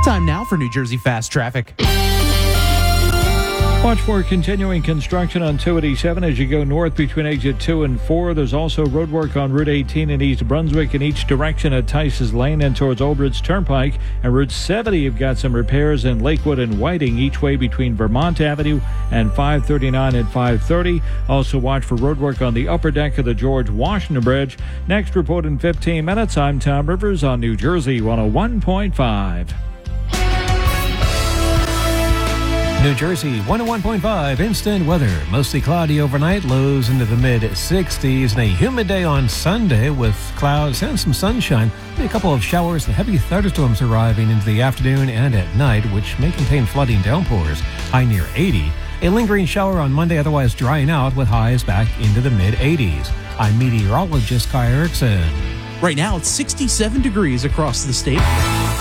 Time now for New Jersey Fast Traffic. Watch for continuing construction on 287 as you go north between exit 2 and 4. There's also road work on Route 18 in East Brunswick in each direction at Tice's Lane and towards Old Bridge Turnpike. And Route 70, you've got some repairs in Lakewood and Whiting each way between Vermont Avenue and 539 and 530. Also watch for road work on the upper deck of the George Washington Bridge. Next report in 15 minutes. I'm Tom Rivers on New Jersey 101.5. New Jersey 101.5 instant weather. Mostly cloudy overnight, lows into the mid-60s, and a humid day on Sunday with clouds and some sunshine. Maybe a couple of showers and heavy thunderstorms arriving into the afternoon and at night, which may contain flooding downpours. High near 80. A lingering shower on Monday, otherwise drying out with highs back into the mid-80s. I'm meteorologist Kai Erickson. Right now, it's 67 degrees across the state.